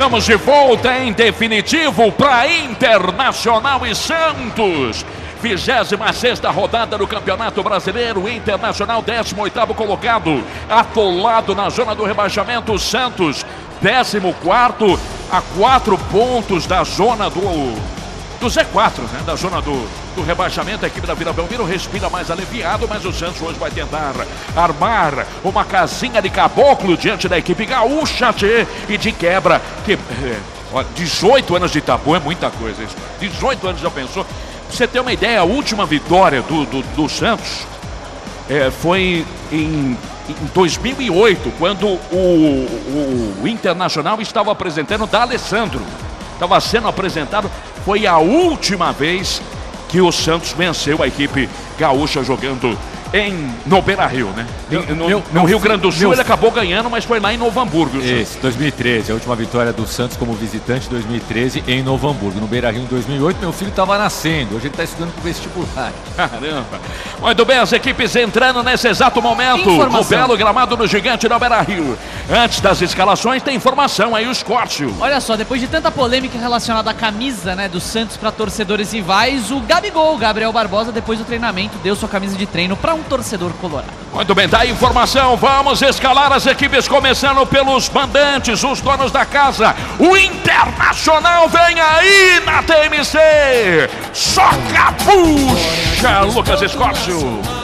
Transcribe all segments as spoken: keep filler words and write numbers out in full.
Estamos de volta em definitivo para Internacional e Santos. vigésima sexta rodada do Campeonato Brasileiro. Internacional, décimo oitavo colocado, atolado na zona do rebaixamento. Santos, décimo quarto, a quatro pontos da zona do, do Z quatro, né? Da zona do, do rebaixamento. A equipe da Vila Belmiro respira mais aliviado, mas o Santos hoje vai tentar armar uma casinha de caboclo diante da equipe gaúcha, tchê, e de quebra. Que, é, ó, dezoito anos de Itapu é muita coisa isso. dezoito anos, já pensou? Pra você ter uma ideia, a última vitória do, do, do Santos é, foi em, em dois mil e oito, quando o, o, o Internacional estava apresentando o D'Alessandro. Estava sendo apresentado, foi a última vez que o Santos venceu a equipe gaúcha jogando em, no Beira-Rio, né? Em, no, meu, no Rio Grande do Sul meu... ele acabou ganhando, mas foi lá em Novo Hamburgo. Isso, dois mil e treze, a última vitória do Santos como visitante, dois mil e treze, em Novo Hamburgo. No Beira-Rio em dois mil e oito, meu filho estava nascendo, hoje ele está estudando para o vestibular. Caramba! Muito bem, as equipes entrando nesse exato momento. O belo gramado do Gigante no Beira-Rio. Antes das escalações, tem informação aí, o Escórcio. Olha só, depois de tanta polêmica relacionada à camisa, né, do Santos para torcedores rivais, o Gabigol, Gabriel Barbosa, depois do treinamento, deu sua camisa de treino para um torcedor colorado. Muito bem, tá a informação. Vamos escalar as equipes, começando pelos mandantes, os donos da casa. O Internacional vem aí na T M C. Só capucha, Lucas Escórcio.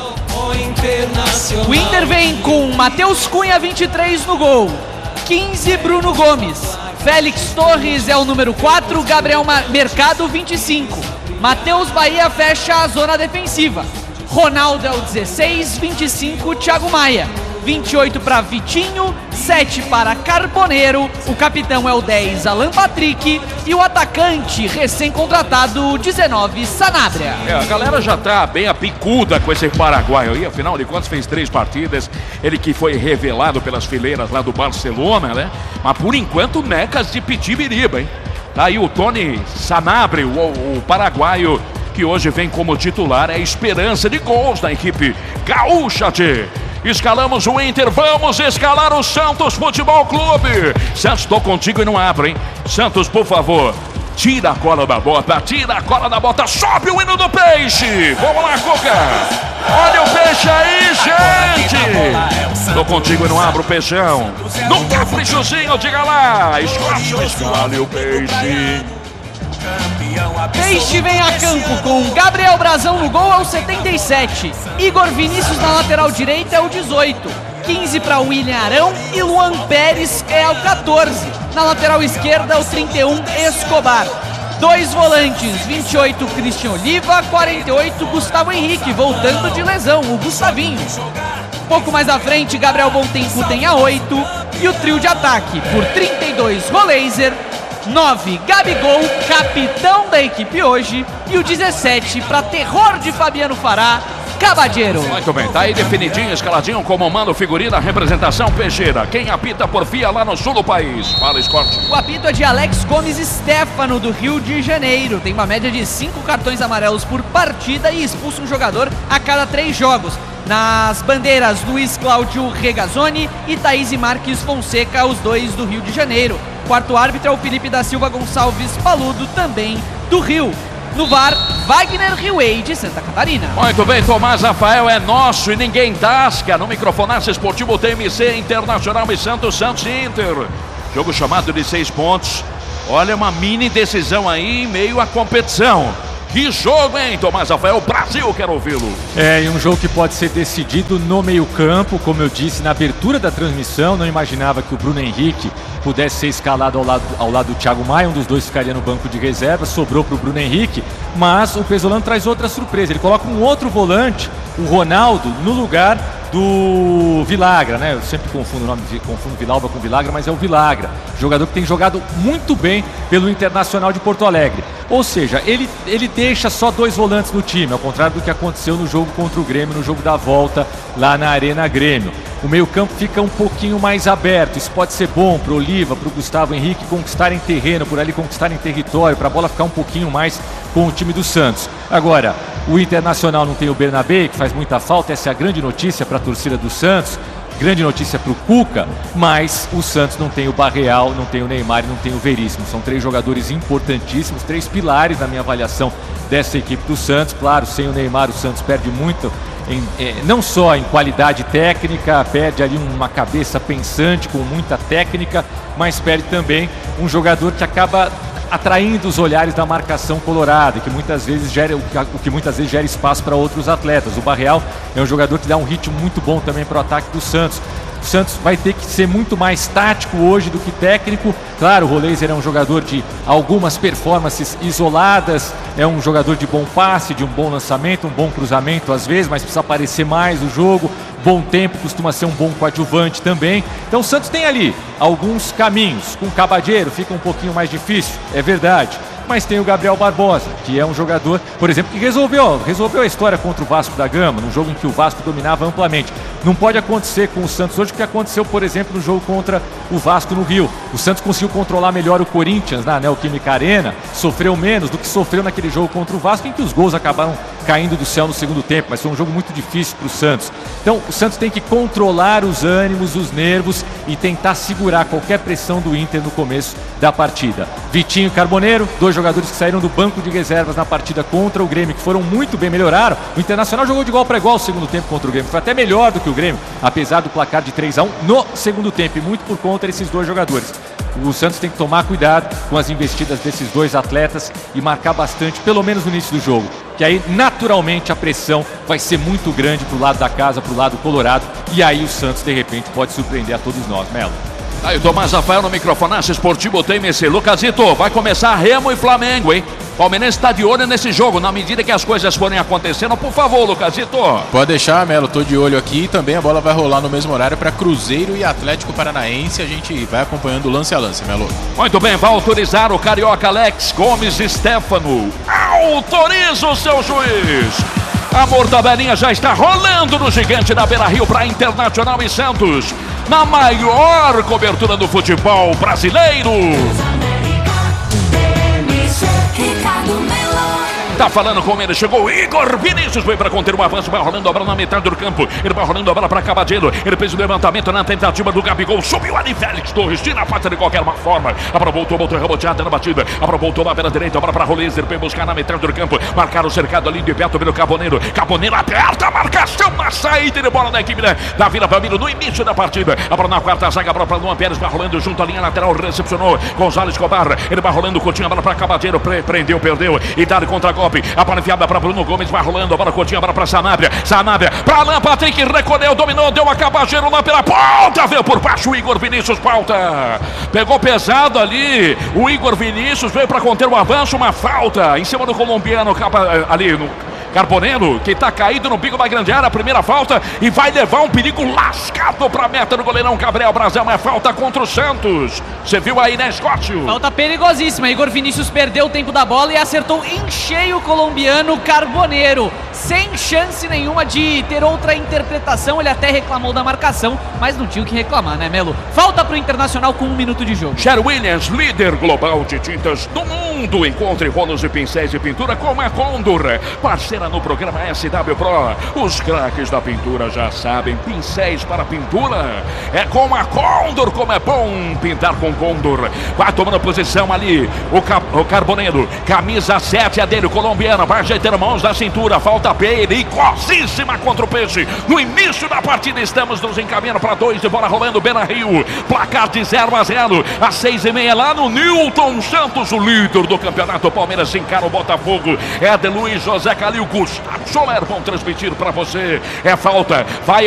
O Inter vem com Matheus Cunha, vinte e três no gol, quinze Bruno Gomes, Félix Torres é o número quatro, Gabriel Mercado vinte e cinco, Matheus Bahia fecha a zona defensiva, Ronaldo é o dezesseis, vinte e cinco Thiago Maia, vinte e oito para Vitinho, sete para Carboneiro, o capitão é o dez Alan Patrick e o atacante recém-contratado dezenove Sanabria. É, a galera já tá bem apicuda com esse paraguaio aí, afinal de contas fez três partidas, ele que foi revelado pelas fileiras lá do Barcelona, né? Mas por enquanto necas de pitibiriba, hein? Tá aí o Tony Sanabria, o, o paraguaio, que hoje vem como titular, é a esperança de gols da equipe gaúcha, tchê. Escalamos o Inter, vamos escalar o Santos Futebol Clube. Santos, tô contigo e não abre, hein? Santos, por favor, tira a cola da bota, tira a cola da bota, sobe o hino do peixe. Vamos lá, Cuca. Olha o peixe aí, gente. Tô contigo e não abro o peixão. No caprichozinho, diga lá. Escolhe, escolhe o peixe. Peixe vem a campo com Gabriel Brazão no gol, é o setenta e sete. Igor Vinícius na lateral direita é o dezoito. quinze para William Arão e Luan Pérez é o catorze. Na lateral esquerda é o trinta e um Escobar. Dois volantes, vinte e oito Christian Oliva, quarenta e oito Gustavo Henrique, voltando de lesão, o Gustavinho. Pouco mais à frente, Gabriel Bontempo tem a oito. E o trio de ataque por trinta e dois Roleiser, nove Gabigol, capitão da equipe hoje, e o dezessete para terror de Fabiano Fará, Cabadeiro. Muito bem, tá aí definidinho, escaladinho como manda o figurino da representação Peixeira. Quem apita porfia lá no sul do país. Fala, Escorte. O apito é de Alex Gomes Stefano, do Rio de Janeiro. Tem uma média de cinco cartões amarelos por partida e expulsa um jogador a cada três jogos. Nas bandeiras, Luiz Cláudio Regazzoni e Thaís Marques Fonseca, os dois do Rio de Janeiro. Quarto árbitro é o Felipe da Silva Gonçalves Paludo, também do Rio. No V A R, Wagner Riway, de Santa Catarina. Muito bem, Tomás Rafael é nosso e ninguém tasca. No microfonaço esportivo T M C, Internacional e Santos, Santos e Inter. Jogo chamado de seis pontos. Olha, uma mini decisão aí em meio à competição. Que jogo, hein, Tomás Rafael? Brasil, quero ouvi-lo. É, e um jogo que pode ser decidido no meio-campo, como eu disse na abertura da transmissão. Não imaginava que o Bruno Henrique pudesse ser escalado ao lado, ao lado do Thiago Maia. Um dos dois ficaria no banco de reserva, sobrou para o Bruno Henrique. Mas o Pesolano traz outra surpresa. Ele coloca um outro volante, o Ronaldo, no lugar do Vilagra, né? Eu sempre confundo o nome, confundo Vilauba com Vilagra, mas é o Vilagra, jogador que tem jogado muito bem pelo Internacional de Porto Alegre. Ou seja, ele, ele deixa só dois volantes no time, ao contrário do que aconteceu no jogo contra o Grêmio, no jogo da volta lá na Arena Grêmio. O meio-campo fica um pouquinho mais aberto. Isso pode ser bom para o Oliva, para o Gustavo Henrique conquistarem terreno, por ali conquistarem território, para a bola ficar um pouquinho mais com o time do Santos. Agora, o Internacional não tem o Bernabé, que faz muita falta, essa é a grande notícia para a torcida do Santos. grande notícia para o Cuca, mas o Santos não tem o Barreal, não tem o Neymar e não tem o Veríssimo. São três jogadores importantíssimos, três pilares na minha avaliação dessa equipe do Santos. Claro, sem o Neymar o Santos perde muito, em, eh, não só em qualidade técnica, perde ali uma cabeça pensante com muita técnica, mas perde também um jogador que acaba atraindo os olhares da marcação colorada, que muitas vezes gera, o que muitas vezes gera espaço para outros atletas. O Barreal é um jogador que dá um ritmo muito bom também para o ataque do Santos. O Santos vai ter que ser muito mais tático hoje do que técnico. Claro, o Roleiser é um jogador de algumas performances isoladas, é um jogador de bom passe, de um bom lançamento, um bom cruzamento às vezes, mas precisa aparecer mais no jogo. Bom tempo, costuma ser um bom coadjuvante também. Então o Santos tem ali alguns caminhos. Com o Cabadeiro fica um pouquinho mais difícil, é verdade. Mas tem o Gabriel Barbosa, que é um jogador, por exemplo, que resolveu, resolveu a história contra o Vasco da Gama, num jogo em que o Vasco dominava amplamente. Não pode acontecer com o Santos hoje o que aconteceu, por exemplo, no jogo contra o Vasco no Rio. O Santos conseguiu controlar melhor o Corinthians na Neoquímica Arena, sofreu menos do que sofreu naquele jogo contra o Vasco, em que os gols acabaram caindo do céu no segundo tempo, mas foi um jogo muito difícil para o Santos. Então o Santos tem que controlar os ânimos, os nervos e tentar segurar qualquer pressão do Inter no começo da partida. Vitinho e Carboneiro, dois jogadores que saíram do banco de reservas na partida contra o Grêmio, que foram muito bem, melhoraram. O Internacional jogou de igual para igual o segundo tempo contra o Grêmio, foi até melhor do que o Grêmio, apesar do placar de três a um no segundo tempo, e muito por conta desses dois jogadores. O Santos tem que tomar cuidado com as investidas desses dois atletas e marcar bastante, pelo menos no início do jogo, que aí naturalmente a pressão vai ser muito grande pro lado da casa, pro lado colorado, e aí o Santos de repente pode surpreender a todos nós, Melo. Aí o Tomás Rafael no microfonaço esportivo T M C. Lucasito, vai começar Remo e Flamengo, hein? Palmeirense está de olho nesse jogo, na medida que as coisas forem acontecendo. Por favor, Lucasito. Pode deixar, Melo, tô de olho aqui. Também a bola vai rolar no mesmo horário para Cruzeiro e Atlético Paranaense. A gente vai acompanhando lance a lance, Melo. Muito bem, vai autorizar o carioca Alex Gomes Stefano. Autoriza o seu juiz. A mortadelinha já está rolando no gigante da Beira-Rio para Internacional e Santos, na maior cobertura do futebol brasileiro. Tá falando com ele, chegou Igor Vinícius, veio para conter o avanço, vai rolando a bola na metade do campo, ele vai rolando a bola para Cabadeiro, ele fez o levantamento na tentativa do Gabigol, subiu ali Félix Torres, tira a pata de qualquer forma, a bola voltou, voltou reboteada na batida, a bola voltou lá pela direita, a bola para Roleiser, vem buscar na metade do campo, marcar o cercado ali de perto pelo Carboneiro, Carboneiro aperta a marcação na saída de bola da equipe né, da Vila Belmiro no início da partida, a bola na quarta zaga, a bola para Luan Pérez, vai rolando junto à linha lateral, recepcionou Gonzalo Escobar, ele vai rolando, Coutinho, a bola para Cabadeiro, pre prendeu, perdeu, e dá contra golpe. A bola enfiada para Bruno Gomes, vai rolando, a bola Coutinho, a bola para Sanabria, Sanabria, para Alan Patrick, recolheu, dominou, deu a Cabadeiro lá pela ponta, veio por baixo o Igor Vinícius, falta, pegou pesado ali, o Igor Vinícius veio para conter o avanço, uma falta em cima do colombiano, ali no Carboneiro, que está caído no bico da grande área, a primeira falta, e vai levar um perigo lascado para a meta do goleirão Gabriel Brasil, é falta contra o Santos. Você viu aí, né, Scott? Falta perigosíssima, Igor Vinícius perdeu o tempo da bola e acertou em cheio o colombiano Carboneiro, sem chance nenhuma de ter outra interpretação, ele até reclamou da marcação, mas não tinha o que reclamar, né, Melo? Falta para o Internacional com um minuto de jogo. Sher Williams, líder global de tintas do mundo, encontre rolos e pincéis de pintura com a Condor, parceira no programa S W Pro. Os craques da pintura já sabem, pincéis para pintura é com a Condor, como é bom pintar com Condor. Vai tomando posição ali o, Cap o Carboneiro, camisa sete, a dele, colombiana, vai ajeitando mãos da cintura, falta perigosíssima contra o Peixe. No início da partida estamos nos encaminhando para dois de bola rolando, Beira-Rio, placar de zero a zero, às seis e meia lá no Newton Santos, o líder do campeonato. Palmeiras encara o Botafogo, é de Luiz José Calil, Gustavo Soler vão transmitir para você. É falta, vai